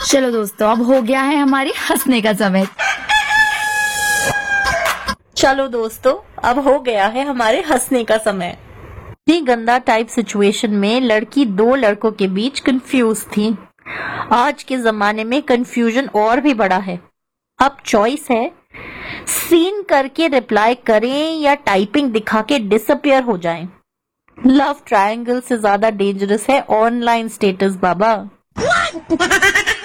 चलो दोस्तों, अब हो गया है हमारी हंसने का समय। चलो दोस्तों, अब हो गया है हमारे हंसने का समय। इतनी गंदा टाइप सिचुएशन में लड़की दो लड़कों के बीच कंफ्यूज थी। आज के जमाने में कंफ्यूजन और भी बड़ा है। अब चॉइस है, सीन करके रिप्लाई करें या टाइपिंग दिखा के डिसअपियर हो जाएं। लव ट्रायंगल से ज्यादा डेंजरस है ऑनलाइन स्टेटस बाबा।